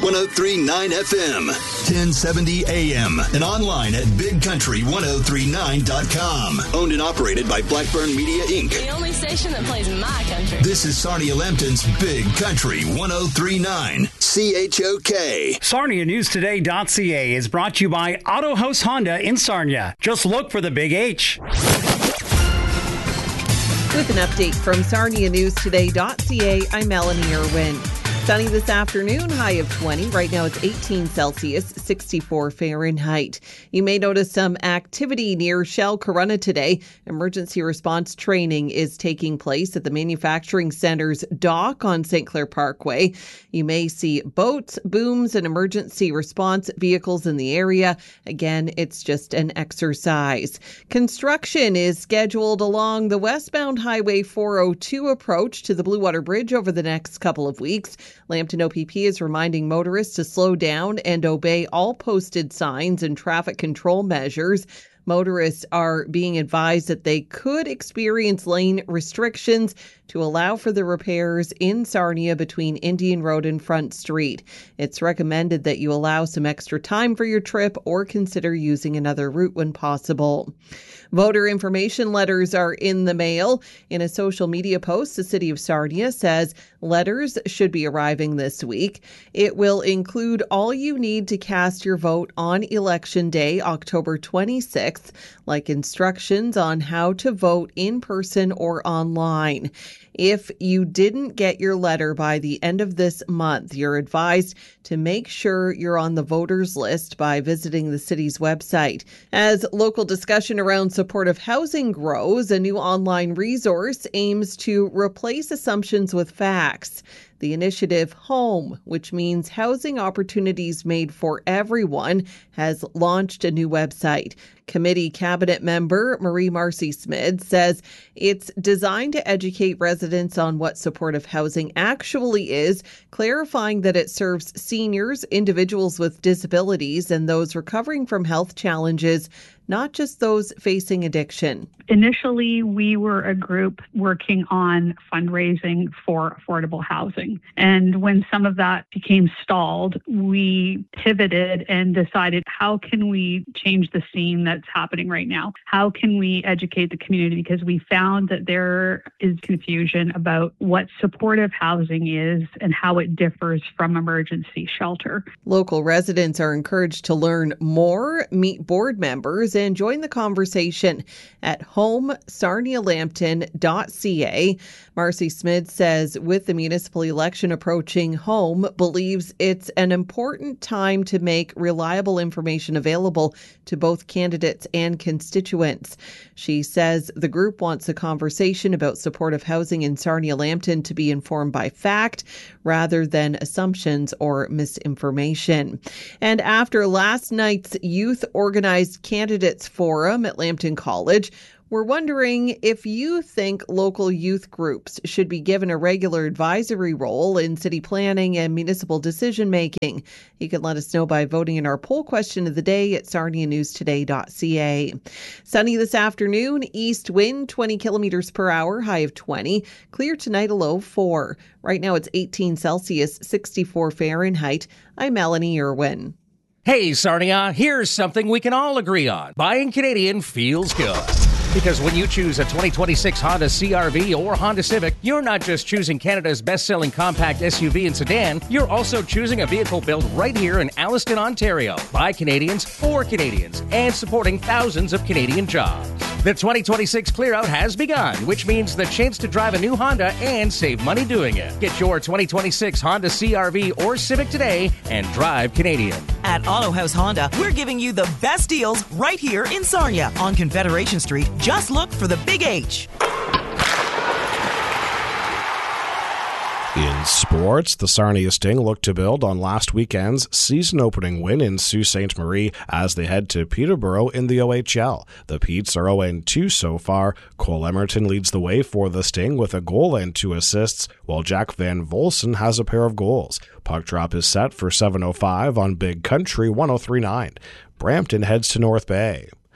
103.9 FM, 1070 AM, and online at bigcountry1039.com. Owned and operated by Blackburn Media, Inc. The only station that plays my country. This is Sarnia Lambton's Big Country 103.9 CHOK. SarniaNewsToday.ca is brought to you by Auto House Honda in Sarnia. Just look for the Big H. With an update from SarniaNewsToday.ca, I'm Melanie Irwin. Sunny this afternoon, high of 20. Right now it's 18 Celsius, 64 Fahrenheit. You may notice some activity near Shell Corunna today. Emergency response training is taking place at the Manufacturing Centre's dock on St. Clair Parkway. You may see boats, booms, and emergency response vehicles in the area. Again, it's just an exercise. Construction is scheduled along the westbound Highway 402 approach to the Blue Water Bridge over the next couple of weeks. Lambton OPP is reminding motorists to slow down and obey all posted signs and traffic control measures. Motorists are being advised that they could experience lane restrictions to allow for the repairs in Sarnia between Indian Road and Front Street. It's recommended that you allow some extra time for your trip or consider using another route when possible. Voter information letters are in the mail. In a social media post, the City of Sarnia says letters should be arriving this week. It will include all you need to cast your vote on Election Day, October 26th, like instructions on how to vote in person or online. If you didn't get your letter by the end of this month, you're advised to make sure you're on the voters list by visiting the city's website. As local discussion around supportive housing grows, a new online resource aims to replace assumptions with facts. The initiative HOME, which means Housing Opportunities Made for Everyone, has launched a new website. Committee cabinet member Marie Marcy Smith says it's designed to educate residents on what supportive housing actually is, clarifying that it serves seniors, individuals with disabilities, and those recovering from health challenges, not just those facing addiction. Initially, we were a group working on fundraising for affordable housing. And when some of that became stalled, we pivoted and decided, how can we change the scene that's happening right now? How can we educate the community? Because we found that there is confusion about what supportive housing is and how it differs from emergency shelter. Local residents are encouraged to learn more, meet board members, and join the conversation at homesarnialambton.ca. Marcy Smith says with the municipal election approaching, HOME believes it's an important time to make reliable information available to both candidates and constituents. She says the group wants a conversation about supportive housing in Sarnia Lambton to be informed by fact rather than assumptions or misinformation. And after last night's Youth Organized Candidates Forum at Lambton College, we're wondering if you think local youth groups should be given a regular advisory role in city planning and municipal decision making. You can let us know by voting in our poll question of the day at sarnianewstoday.ca. Sunny this afternoon, east wind 20 kilometers per hour, high of 20. Clear tonight, a low of 4. Right now it's 18 Celsius, 64 Fahrenheit. I'm Melanie Irwin. Hey, Sarnia, here's something we can all agree on. Buying Canadian feels good. Because when you choose a 2026 Honda CR-V or Honda Civic, you're not just choosing Canada's best-selling compact SUV and sedan, you're also choosing a vehicle built right here in Alliston, Ontario, by Canadians, for Canadians, and supporting thousands of Canadian jobs. The 2026 clear-out has begun, which means the chance to drive a new Honda and save money doing it. Get your 2026 Honda CR-V or Civic today and drive Canadian. At Auto House Honda, we're giving you the best deals right here in Sarnia on Confederation Street. Just look for the Big H. In sports, the Sarnia Sting look to build on last weekend's season-opening win in Sault Ste. Marie as they head to Peterborough in the OHL. The Petes are 0-2 so far. Cole Emerton leads the way for the Sting with a goal and 2 assists, while Jack Van Volsen has a pair of goals. Puck drop is set for 7:05 on Big Country 103.9. Brampton heads to North Bay.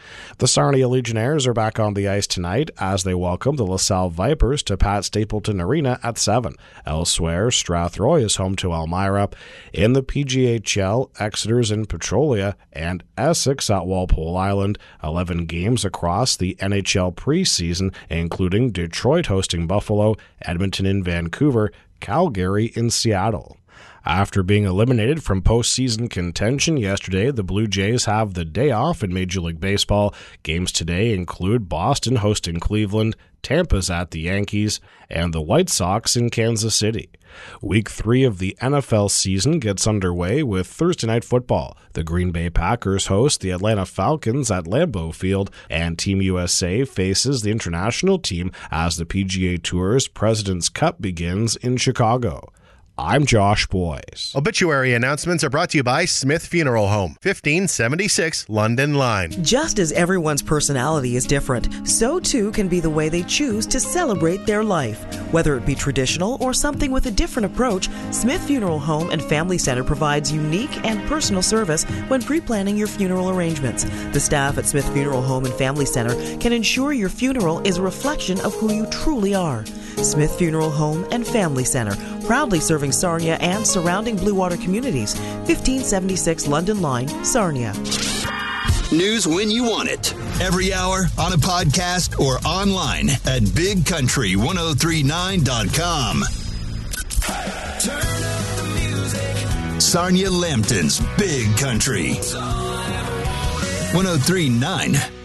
The Sarnia Legionnaires are back on the ice tonight as they welcome the LaSalle Vipers to Pat Stapleton Arena at 7. Elsewhere, Strathroy is home to Elmira. In the PGHL, Exeter's in Petrolia and Essex at Walpole Island. 11 games across the NHL preseason, including Detroit hosting Buffalo, Edmonton in Vancouver, Calgary in Seattle. After being eliminated from postseason contention yesterday, the Blue Jays have the day off in Major League Baseball. Games today include Boston hosting Cleveland, Tampa's at the Yankees, and the White Sox in Kansas City. Week 3 of the NFL season gets underway with Thursday Night Football. The Green Bay Packers host the Atlanta Falcons at Lambeau Field, and Team USA faces the international team as the PGA Tour's President's Cup begins in Chicago. I'm Josh Boyce. Obituary announcements are brought to you by Smith Funeral Home, 1576 London Line. Just as everyone's personality is different, so too can be the way they choose to celebrate their life. Whether it be traditional or something with a different approach, Smith Funeral Home and Family Center provides unique and personal service when pre-planning your funeral arrangements. The staff at Smith Funeral Home and Family Center can ensure your funeral is a reflection of who you truly are. Smith Funeral Home and Family Center, proudly serving Sarnia and surrounding Blue Water communities. 1576 London Line, Sarnia. News when you want it. Every hour on a podcast or online at bigcountry1039.com. Turn up the music. Sarnia Lambton's Big Country. 1039